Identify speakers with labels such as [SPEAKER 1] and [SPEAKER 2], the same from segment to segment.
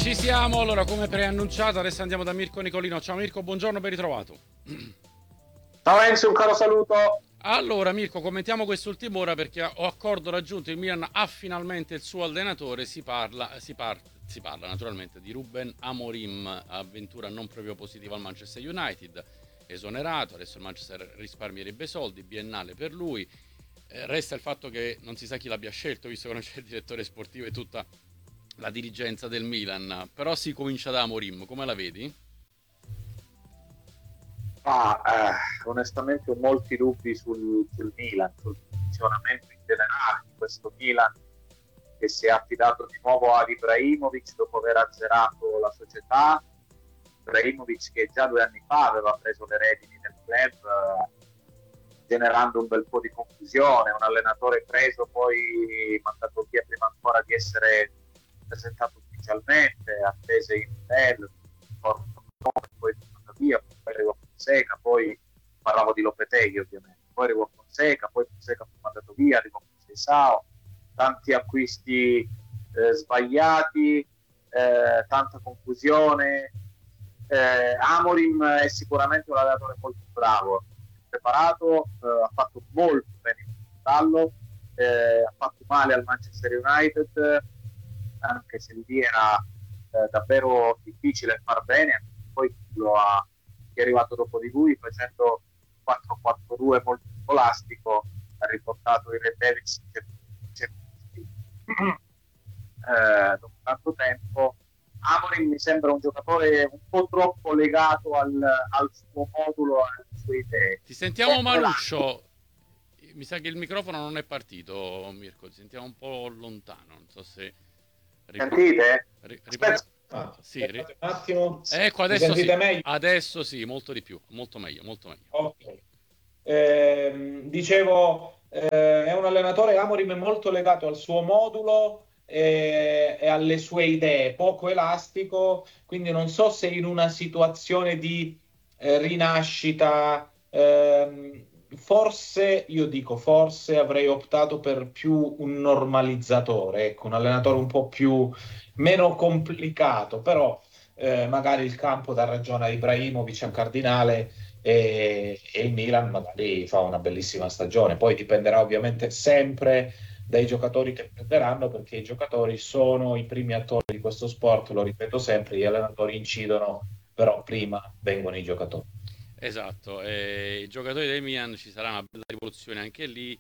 [SPEAKER 1] Ci siamo, allora come preannunciato adesso andiamo da Mirko Nicolino. Ciao Mirko, buongiorno, ben ritrovato.
[SPEAKER 2] Ciao Enzo, un caro saluto.
[SPEAKER 1] Allora Mirko, commentiamo quest'ultima ora perché ho accordo raggiunto, il Milan ha finalmente il suo allenatore, si parla naturalmente di Ruben Amorim, avventura non proprio positiva al Manchester United, esonerato, adesso il Manchester risparmierebbe soldi, biennale per lui. Resta il fatto che non si sa chi l'abbia scelto, visto che non c'è il direttore sportivo e tutta la dirigenza del Milan, però si comincia da Amorim, come la vedi?
[SPEAKER 2] Onestamente ho molti dubbi sul Milan, sul funzionamento in generale di questo Milan che si è affidato di nuovo ad Ibrahimovic dopo aver azzerato la società. Ibrahimovic che già 2 anni fa aveva preso le redini del club, generando un bel po' di confusione, un allenatore preso poi mandato via prima ancora di essere presentato ufficialmente, attese in hotel, poi mandato via, poi arrivò Fonseca, poi parlavo di Lopetegui ovviamente, poi arrivò Fonseca, poi Fonseca fu mandato via, arrivò Sao, tanti acquisti sbagliati, tanta confusione. Amorim è sicuramente un allenatore molto bravo, preparato, ha fatto molto bene in Portogallo, ha fatto male al Manchester United, anche se lì era davvero difficile far bene, poi chi è arrivato dopo di lui facendo 4-4-2 molto scolastico ha riportato il Red Devils dopo tanto tempo. Amorim mi sembra un giocatore un po' troppo legato al suo modulo, alle sue idee.
[SPEAKER 1] Ti sentiamo Maluccio, mi sa che il microfono non è partito Mirko, ti sentiamo un po' lontano, non so se...
[SPEAKER 2] Sentite?
[SPEAKER 1] Sì,
[SPEAKER 3] un attimo.
[SPEAKER 1] Ecco,
[SPEAKER 3] adesso mi sentite
[SPEAKER 1] sì.
[SPEAKER 3] meglio?
[SPEAKER 1] Adesso sì, molto di più, molto meglio, molto meglio.
[SPEAKER 3] Ok. Dicevo, è un allenatore Amorim molto legato al suo modulo e alle sue idee, poco elastico, quindi non so se in una situazione di rinascita, forse, io dico forse avrei optato per più un normalizzatore, ecco, un allenatore un po' più meno complicato, però magari il campo dà ragione a Ibrahimovic, a un Cardinale, e il Milan magari fa una bellissima stagione. Poi dipenderà ovviamente sempre dai giocatori che prenderanno, perché i giocatori sono i primi attori di questo sport, lo ripeto sempre, gli allenatori incidono, però prima vengono i giocatori.
[SPEAKER 1] Esatto, i giocatori del Milan, ci sarà una bella rivoluzione anche lì.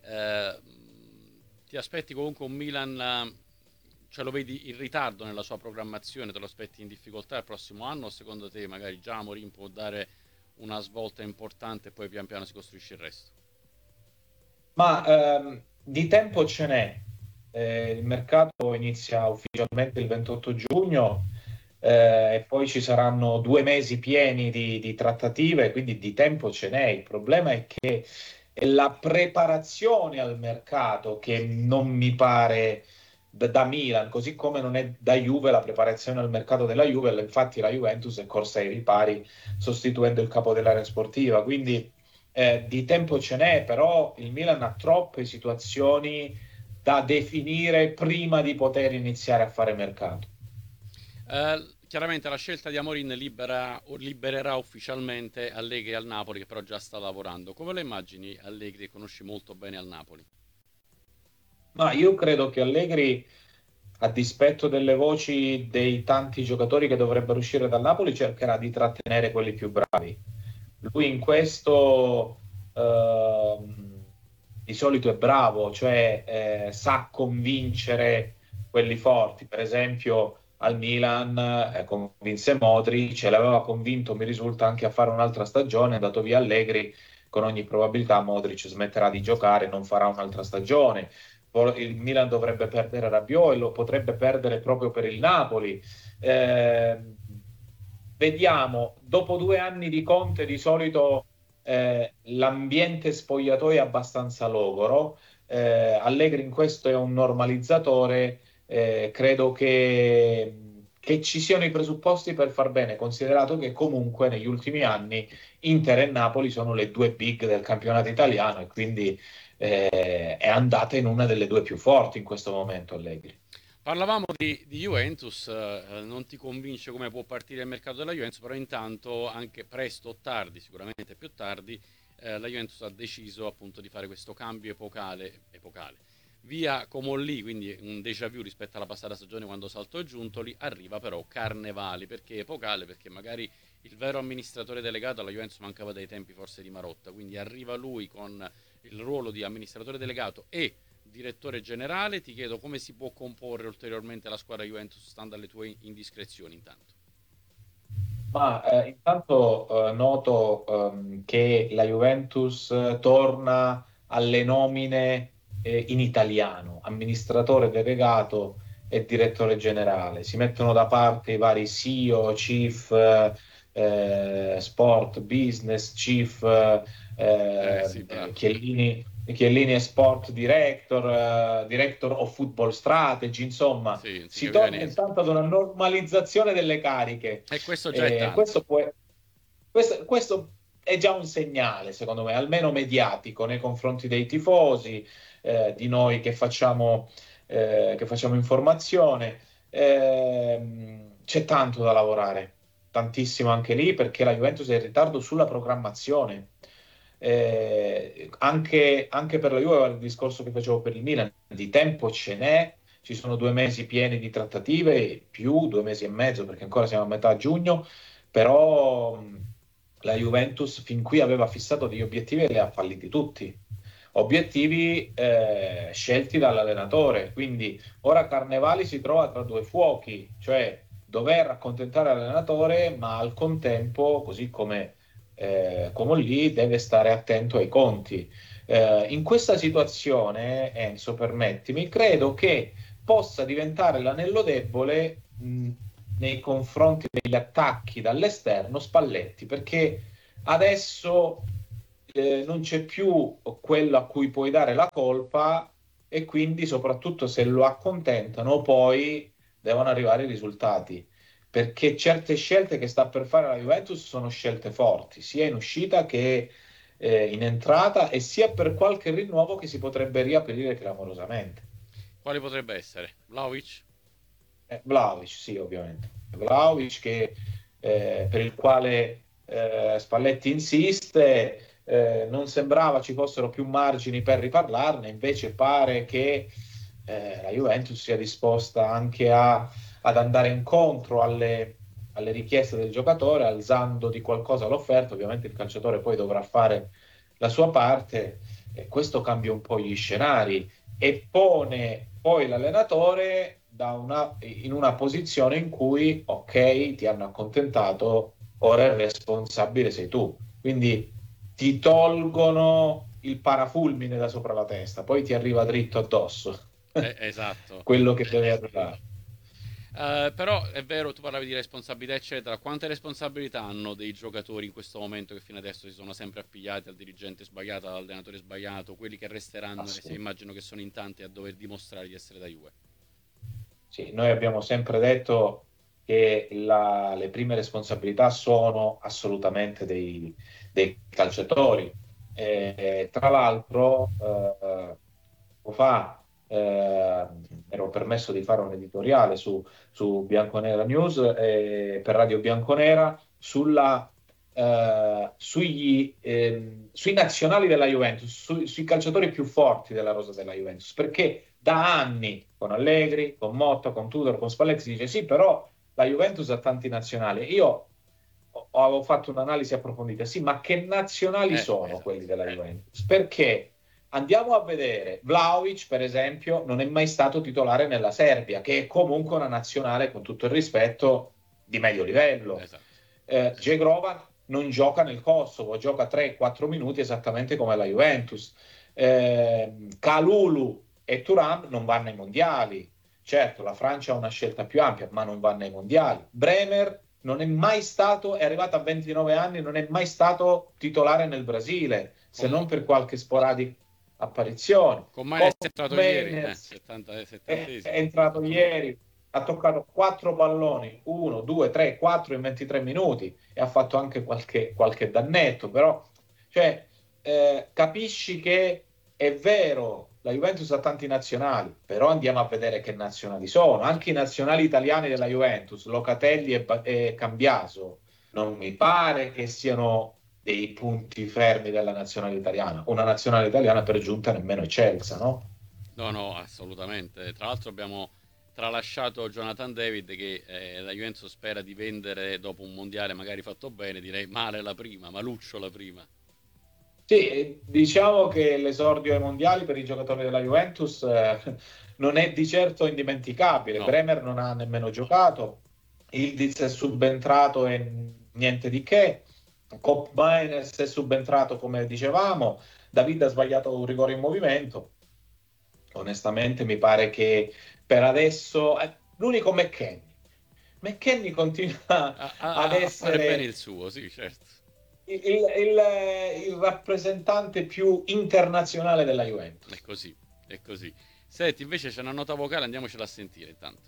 [SPEAKER 1] Ti aspetti comunque un Milan, cioè lo vedi in ritardo nella sua programmazione, te lo aspetti in difficoltà il prossimo anno, o secondo te magari già Amorim può dare una svolta importante e poi pian piano si costruisce il resto?
[SPEAKER 3] Ma di tempo ce n'è. Il mercato inizia ufficialmente il 28 giugno e poi ci saranno 2 mesi pieni di trattative, quindi di tempo ce n'è. Il problema è che è la preparazione al mercato che non mi pare da Milan, così come non è da Juve la preparazione al mercato della Juve. Infatti la Juventus è corsa ai ripari sostituendo il capo dell'area sportiva, quindi di tempo ce n'è, però il Milan ha troppe situazioni da definire prima di poter iniziare a fare mercato.
[SPEAKER 1] Chiaramente la scelta di Amorim libererà ufficialmente Allegri al Napoli, che però già sta lavorando. Come lo immagini Allegri, che conosci molto bene al Napoli?
[SPEAKER 3] Ma io credo che Allegri, a dispetto delle voci dei tanti giocatori che dovrebbero uscire dal Napoli, cercherà di trattenere quelli più bravi. Lui in questo di solito è bravo, cioè sa convincere quelli forti. Per esempio al Milan convinse Modric, ce l'aveva convinto, mi risulta, anche a fare un'altra stagione. È andato via Allegri, con ogni probabilità Modric smetterà di giocare, non farà un'altra stagione. Il Milan dovrebbe perdere Rabiot e lo potrebbe perdere proprio per il Napoli. Eh, Vediamo, dopo 2 anni di Conte di solito l'ambiente spogliatoio è abbastanza logoro. Allegri in questo è un normalizzatore. Credo che ci siano i presupposti per far bene, considerato che comunque negli ultimi anni Inter e Napoli sono le due big del campionato italiano, e quindi è andata in una delle due più forti in questo momento Allegri.
[SPEAKER 1] Parlavamo di Juventus, non ti convince come può partire il mercato della Juventus, però intanto anche presto o tardi, sicuramente più tardi, la Juventus ha deciso appunto di fare questo cambio epocale. Via Comolli, quindi un déjà vu rispetto alla passata stagione quando saltò Giuntoli, arriva però Carnevali, perché epocale? Perché magari il vero amministratore delegato alla Juventus mancava dai tempi forse di Marotta, quindi arriva lui con il ruolo di amministratore delegato e direttore generale. Ti chiedo come si può comporre ulteriormente la squadra Juventus stando alle tue indiscrezioni intanto.
[SPEAKER 3] Ma intanto noto che la Juventus torna alle nomine in italiano, amministratore delegato e direttore generale. Si mettono da parte i vari CEO, Chief Sport Business, Chief
[SPEAKER 1] Sì, bravo.
[SPEAKER 3] Chiellini è Sport Director, Director of Football Strategy, insomma
[SPEAKER 1] Sì, non si
[SPEAKER 3] si
[SPEAKER 1] capiva
[SPEAKER 3] torna
[SPEAKER 1] niente.
[SPEAKER 3] intanto ad una normalizzazione delle cariche.
[SPEAKER 1] E questo già è
[SPEAKER 3] Eh,
[SPEAKER 1] tanto.
[SPEAKER 3] questo, può- questo è già un segnale, secondo me, almeno mediatico nei confronti dei tifosi, di noi che facciamo informazione. C'è tanto da lavorare, tantissimo anche lì, perché la Juventus è in ritardo sulla programmazione. Anche per la Juve, il discorso che facevo per il Milan, di tempo ce n'è, ci sono 2 mesi pieni di trattative, più 2 mesi e mezzo, perché ancora siamo a metà giugno, però la Juventus fin qui aveva fissato degli obiettivi e li ha falliti tutti. Obiettivi scelti dall'allenatore, quindi ora Carnevali si trova tra due fuochi, cioè dover accontentare l'allenatore, ma al contempo, così come lì, deve stare attento ai conti. In questa situazione, Enzo, permettimi, credo che possa diventare l'anello debole nei confronti degli attacchi dall'esterno Spalletti, perché adesso non c'è più quello a cui puoi dare la colpa e quindi soprattutto se lo accontentano poi devono arrivare i risultati, perché certe scelte che sta per fare la Juventus sono scelte forti, sia in uscita che in entrata, e sia per qualche rinnovo che si potrebbe riaprire clamorosamente.
[SPEAKER 1] Quale potrebbe essere? Vlahovic?
[SPEAKER 3] Vlahovic, sì, ovviamente. Vlahovic per il quale Spalletti insiste, non sembrava ci fossero più margini per riparlarne, invece pare che la Juventus sia disposta anche ad andare incontro alle richieste del giocatore, alzando di qualcosa l'offerta. Ovviamente il calciatore poi dovrà fare la sua parte, e questo cambia un po' gli scenari e pone poi l'allenatore in una posizione in cui, ok, ti hanno accontentato, ora il responsabile sei tu. Quindi ti tolgono il parafulmine da sopra la testa, poi ti arriva dritto addosso
[SPEAKER 1] Esatto.
[SPEAKER 3] quello che deve arrivare.
[SPEAKER 1] Però è vero, tu parlavi di responsabilità, eccetera. Quante responsabilità hanno dei giocatori in questo momento che fino adesso si sono sempre appigliati al dirigente sbagliato, all'allenatore sbagliato, quelli che resteranno, e se immagino che sono in tanti a dover dimostrare di essere da Juve.
[SPEAKER 3] Sì, noi abbiamo sempre detto che le prime responsabilità sono assolutamente dei calciatori. Tra l'altro, poco fa ero permesso di fare un editoriale su Bianconera News, per Radio Bianconera, sui nazionali della Juventus, sui calciatori più forti della rosa della Juventus, perché da anni con Allegri, con Motta, con Tudor, con Spalletti si dice sì, però la Juventus ha tanti nazionali. Io avevo fatto un'analisi approfondita, sì, ma che nazionali sono
[SPEAKER 1] Esatto.
[SPEAKER 3] quelli della Juventus? Perché andiamo a vedere, Vlahovic per esempio non è mai stato titolare nella Serbia, che è comunque una nazionale, con tutto il rispetto, di medio livello.
[SPEAKER 1] Esatto.
[SPEAKER 3] Jegrovan non gioca nel Kosovo, gioca 3-4 minuti esattamente come la Juventus. Kalulu e Thuram non vanno ai mondiali. Certo, la Francia ha una scelta più ampia, ma non vanno ai mondiali. Bremer non è mai stato, è arrivato a 29 anni, non è mai stato titolare nel Brasile, se non per qualche sporadica apparizione.
[SPEAKER 1] Con Maines è entrato ieri,
[SPEAKER 3] Menez
[SPEAKER 1] 70esimo.
[SPEAKER 3] è entrato ieri, ha toccato 4 palloni, 1, 2, 3, 4 in 23 minuti e ha fatto anche qualche dannetto, però cioè, capisci che è vero la Juventus ha tanti nazionali, però andiamo a vedere che nazionali sono. Anche i nazionali italiani della Juventus, Locatelli e Cambiaso, non mi pare che siano dei punti fermi della nazionale italiana. Una nazionale italiana per giunta nemmeno eccelsa, no?
[SPEAKER 1] No, no, assolutamente. Tra l'altro abbiamo tralasciato Jonathan David che la Juventus spera di vendere dopo un mondiale magari fatto bene, direi male la prima, maluccio la prima.
[SPEAKER 3] Sì, diciamo che l'esordio ai mondiali per i giocatori della Juventus non è di certo indimenticabile.
[SPEAKER 1] No.
[SPEAKER 3] Bremer non ha nemmeno giocato, Ildiz è subentrato e niente di che, Koopmeiners è subentrato come dicevamo, David ha sbagliato un rigore in movimento. Onestamente mi pare che per adesso l'unico McKennie continua ad
[SPEAKER 1] A fare bene
[SPEAKER 3] essere
[SPEAKER 1] il suo, sì, certo.
[SPEAKER 3] il rappresentante più internazionale della Juventus.
[SPEAKER 1] È così, è così. Senti, invece c'è una nota vocale, andiamocela a sentire intanto.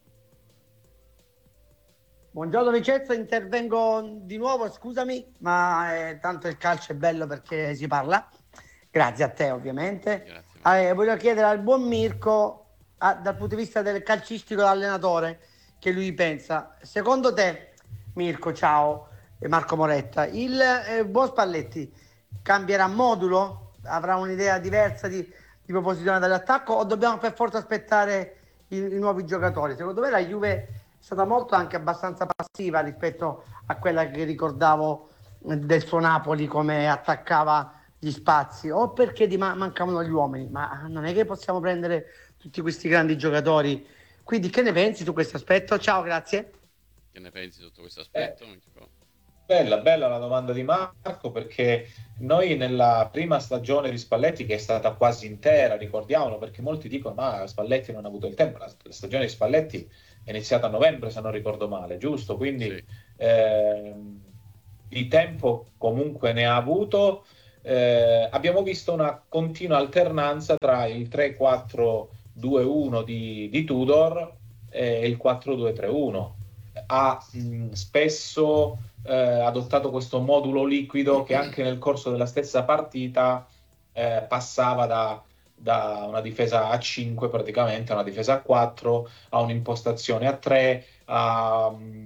[SPEAKER 4] Buongiorno Vincenzo, intervengo di nuovo, scusami, ma tanto il calcio è bello perché si parla. Grazie a te ovviamente.
[SPEAKER 1] Grazie.
[SPEAKER 4] Voglio chiedere al buon Mirko, dal punto di vista del calcistico dell'allenatore, che lui pensa. Secondo te, Mirko, ciao, e Marco Moretta, il buon Spalletti cambierà modulo? Avrà un'idea diversa di proposizione dall'attacco o dobbiamo per forza aspettare i nuovi giocatori? Secondo me la Juve è stata molto anche abbastanza passiva rispetto a quella che ricordavo del suo Napoli, come attaccava gli spazi, o perché mancavano gli uomini, ma non è che possiamo prendere tutti questi grandi giocatori. Quindi che ne pensi su questo aspetto? Ciao, grazie.
[SPEAKER 1] Che ne pensi su tutto questo aspetto?
[SPEAKER 3] Bella la domanda di Marco, perché noi nella prima stagione di Spalletti, che è stata quasi intera, ricordiamolo, perché molti dicono ma Spalletti non ha avuto il tempo, la stagione di Spalletti è iniziata a novembre se non ricordo male, giusto? Quindi
[SPEAKER 1] sì.
[SPEAKER 3] di tempo comunque ne ha avuto. Abbiamo visto una continua alternanza tra il 3-4-2-1 di Tudor e il 4-2-3-1. Ha spesso adottato questo modulo liquido che anche nel corso della stessa partita passava da una difesa a 5 praticamente a una difesa a 4, a un'impostazione a 3, a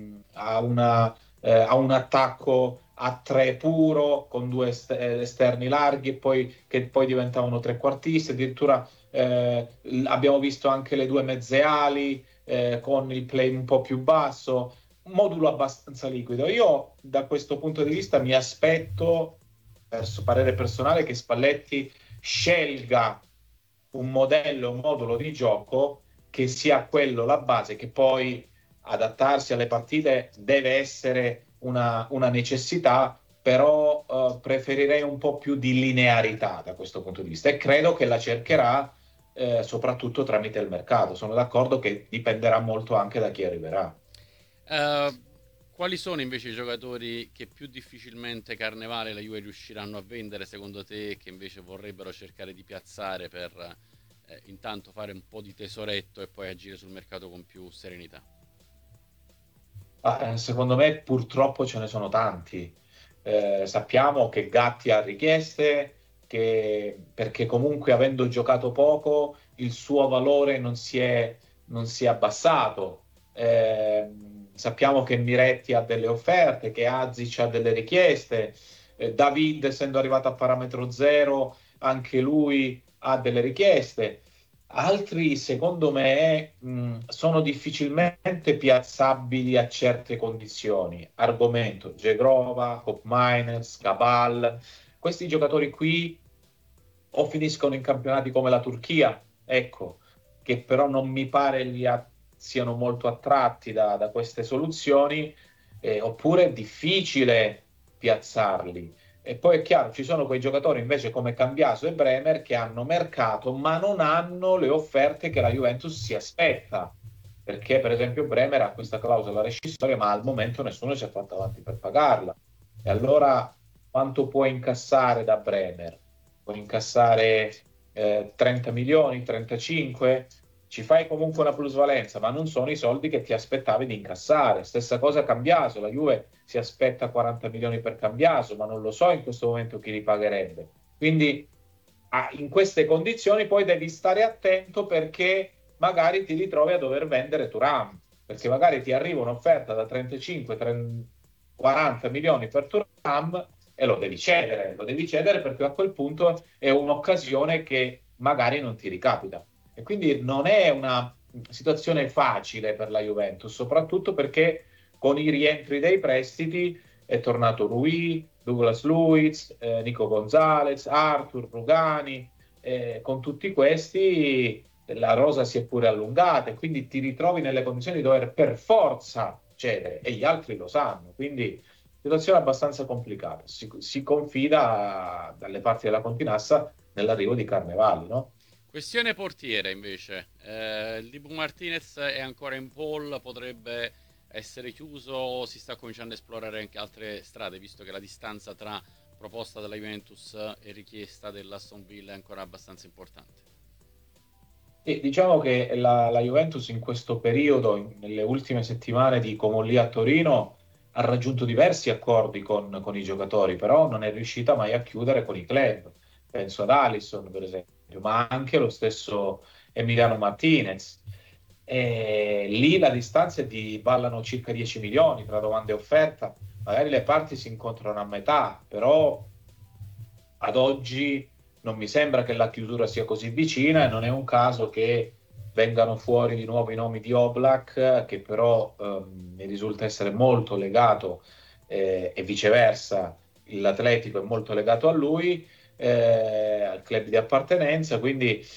[SPEAKER 3] un attacco a 3 puro con due esterni larghi e poi che poi diventavano trequartisti. Addirittura abbiamo visto anche le due mezze ali con il play un po' più basso, un modulo abbastanza liquido. Io da questo punto di vista mi aspetto, per parere personale, che Spalletti scelga un modello, un modulo di gioco che sia quello la base, che poi adattarsi alle partite deve essere una necessità, però preferirei un po' più di linearità da questo punto di vista e credo che la cercherà soprattutto tramite il mercato. Sono d'accordo che dipenderà molto anche da chi arriverà.
[SPEAKER 1] Quali sono invece i giocatori che più difficilmente Carnevale la Juve riusciranno a vendere secondo te, che invece vorrebbero cercare di piazzare per intanto fare un po' di tesoretto e poi agire sul mercato con più serenità?
[SPEAKER 3] Secondo me purtroppo ce ne sono tanti. Sappiamo che Gatti ha richieste, perché comunque avendo giocato poco il suo valore non si è abbassato. Sappiamo che Miretti ha delle offerte, che Azic ha delle richieste, David essendo arrivato a parametro zero anche lui ha delle richieste. Altri secondo me sono difficilmente piazzabili a certe condizioni. Argomento: Gegrova, Koopmeiners, Cabal. Questi giocatori qui o finiscono in campionati come la Turchia, ecco, che però non mi pare siano molto attratti da queste soluzioni, oppure è difficile piazzarli. E poi è chiaro, ci sono quei giocatori invece come Cambiaso e Bremer che hanno mercato ma non hanno le offerte che la Juventus si aspetta, perché per esempio Bremer ha questa clausola rescissoria ma al momento nessuno si è fatto avanti per pagarla. E allora quanto puoi incassare da Bremer? Puoi incassare 30 milioni, 35? Ci fai comunque una plusvalenza, ma non sono i soldi che ti aspettavi di incassare. Stessa cosa Cambiaso, la Juve si aspetta 40 milioni per Cambiaso, ma non lo so in questo momento chi li pagherebbe. Quindi in queste condizioni poi devi stare attento, perché magari ti ritrovi a dover vendere Thuram, perché magari ti arriva un'offerta da 35, 30, 40 milioni per Thuram e lo devi cedere perché a quel punto è un'occasione che magari non ti ricapita. E quindi non è una situazione facile per la Juventus, soprattutto perché con i rientri dei prestiti è tornato Rui, Douglas Luiz, Nico Gonzalez, Arthur, Rugani, con tutti questi la rosa si è pure allungata, e quindi ti ritrovi nelle condizioni di dover per forza cedere, e gli altri lo sanno, quindi situazione abbastanza complicata. Si confida dalle parti della Continassa nell'arrivo di Carnevali, no?
[SPEAKER 1] Questione portiere invece, il Dibu Martinez è ancora in pole, potrebbe essere chiuso, si sta cominciando a esplorare anche altre strade, visto che la distanza tra proposta della Juventus e richiesta dell'Aston Villa è ancora abbastanza importante.
[SPEAKER 3] E diciamo che la Juventus in questo periodo, nelle ultime settimane di Comolli a Torino, ha raggiunto diversi accordi con i giocatori, però non è riuscita mai a chiudere con i club. Penso ad Alisson, per esempio, ma anche lo stesso Emiliano Martinez. E lì la distanza è di ballano circa 10 milioni tra domanda e offerta. Magari le parti si incontrano a metà, però ad oggi non mi sembra che la chiusura sia così vicina, e non è un caso che vengano fuori di nuovo i nomi di Oblak, che però mi risulta essere molto legato, e viceversa l'Atletico è molto legato a lui, al club di appartenenza, quindi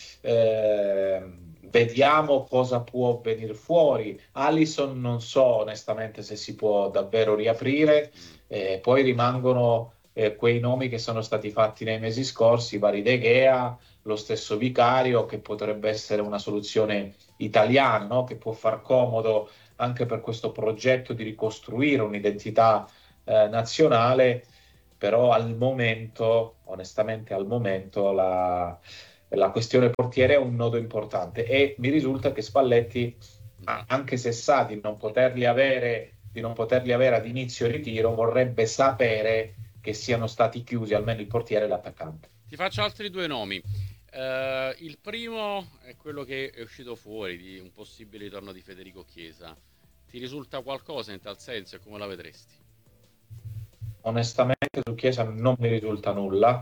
[SPEAKER 3] vediamo cosa può venire fuori. Alisson non so onestamente se si può davvero riaprire, poi rimangono quei nomi che sono stati fatti nei mesi scorsi, vari De Gea, lo stesso Vicario, che potrebbe essere una soluzione italiana, no? Che può far comodo anche per questo progetto di ricostruire un'identità nazionale, però al momento, onestamente al momento, la questione portiere è un nodo importante, e mi risulta che Spalletti, anche se sa di non poterli avere ad inizio ritiro, vorrebbe sapere che siano stati chiusi almeno il portiere e l'attaccante.
[SPEAKER 1] Ti faccio altri due nomi. Il primo è quello che è uscito fuori di un possibile ritorno di Federico Chiesa. Ti risulta qualcosa in tal senso, e come la vedresti?
[SPEAKER 3] Onestamente su Chiesa non mi risulta nulla.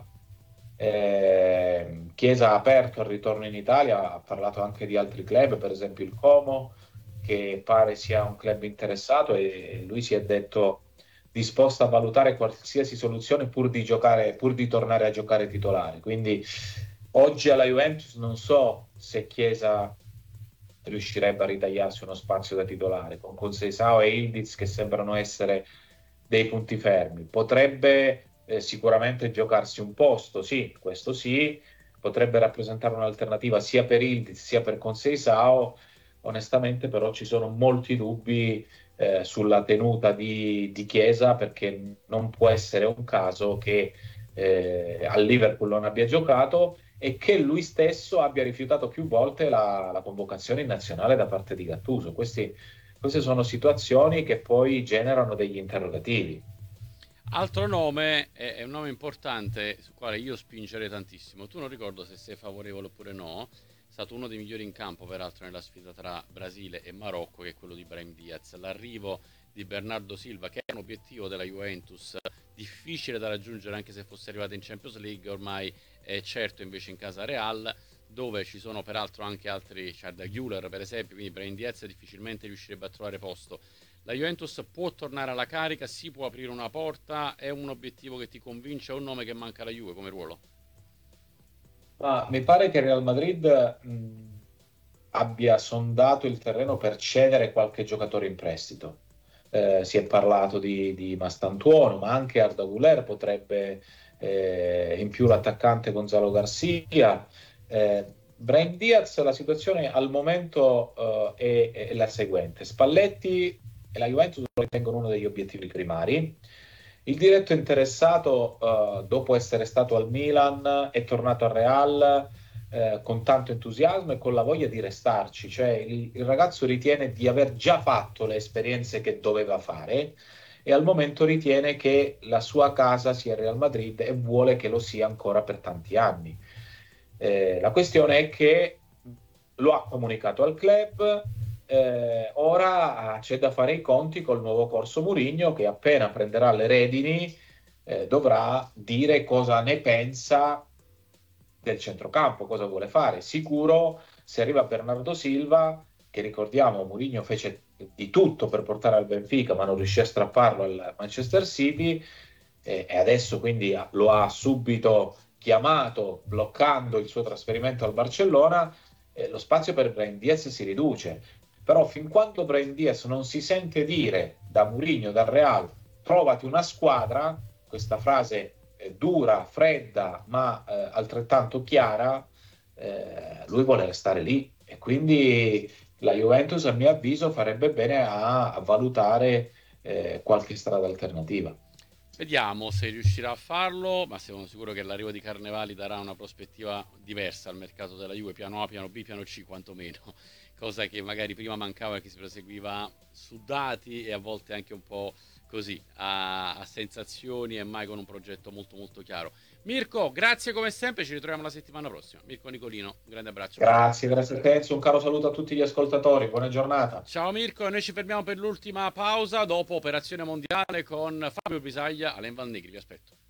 [SPEAKER 3] Chiesa ha aperto al ritorno in Italia, ha parlato anche di altri club, per esempio il Como, che pare sia un club interessato, e lui si è detto disposto a valutare qualsiasi soluzione pur di tornare a giocare titolare. Quindi oggi alla Juventus non so se Chiesa riuscirebbe a ritagliarsi uno spazio da titolare, con Conceição e Ildiz che sembrano essere dei punti fermi. Potrebbe sicuramente giocarsi un posto, sì, questo sì, potrebbe rappresentare un'alternativa sia per Ildiz sia per Conceição. Onestamente però ci sono molti dubbi sulla tenuta di Chiesa, perché non può essere un caso che al Liverpool non abbia giocato, e che lui stesso abbia rifiutato più volte la convocazione in nazionale da parte di Gattuso. Queste sono situazioni che poi generano degli interrogativi.
[SPEAKER 1] Altro nome, è un nome importante sul quale io spingerei tantissimo. Tu non ricordo se sei favorevole oppure no. È stato uno dei migliori in campo peraltro nella sfida tra Brasile e Marocco, che è quello di Brahim Diaz. L'arrivo di Bernardo Silva, che è un obiettivo della Juventus difficile da raggiungere anche se fosse arrivato in Champions League, ormai è certo invece in casa Real, dove ci sono peraltro anche altri, c'è da Güler per esempio, quindi Brahim Diaz difficilmente riuscirebbe a trovare posto. La Juventus può tornare alla carica, si può aprire una porta, è un obiettivo che ti convince, è un nome che manca alla Juve come ruolo?
[SPEAKER 3] Mi pare che Real Madrid abbia sondato il terreno per cedere qualche giocatore in prestito. Si è parlato di Mastantuono, ma anche Arda Güler potrebbe, in più l'attaccante Gonzalo Garcia. Brahim Diaz, la situazione al momento è la seguente: Spalletti e la Juventus lo ritengono uno degli obiettivi primari. Il diretto interessato, dopo essere stato al Milan, è tornato al Real con tanto entusiasmo e con la voglia di restarci. Cioè il ragazzo ritiene di aver già fatto le esperienze che doveva fare, e al momento ritiene che la sua casa sia il Real Madrid e vuole che lo sia ancora per tanti anni. La questione è che lo ha comunicato al club, ora c'è da fare i conti col nuovo corso Mourinho, che appena prenderà le redini dovrà dire cosa ne pensa del centrocampo, cosa vuole fare. Sicuro, se arriva Bernardo Silva, che ricordiamo Mourinho fece di tutto per portare al Benfica ma non riuscì a strapparlo al Manchester City, e adesso quindi lo ha subito chiamato bloccando il suo trasferimento al Barcellona, lo spazio per Brahim Diaz si riduce. Però fin quando Brahim Diaz non si sente dire da Mourinho, dal Real, trovati una squadra, questa frase dura, fredda ma altrettanto chiara, lui vuole restare lì, e quindi la Juventus a mio avviso farebbe bene a valutare qualche strada alternativa.
[SPEAKER 1] Vediamo se riuscirà a farlo, ma sono sicuro che l'arrivo di Carnevali darà una prospettiva diversa al mercato della Juve, piano A, piano B, piano C quantomeno, cosa che magari prima mancava, che si proseguiva su dati e a volte anche un po' così, a sensazioni e mai con un progetto molto molto chiaro. Mirko, grazie come sempre, ci ritroviamo la settimana prossima. Mirko Nicolino, un grande abbraccio.
[SPEAKER 3] Grazie a te, un caro saluto a tutti gli ascoltatori, buona giornata.
[SPEAKER 1] Ciao Mirko, noi ci fermiamo per l'ultima pausa dopo Operazione Mondiale con Fabio Bisaglia, Alain Van Negri, vi aspetto.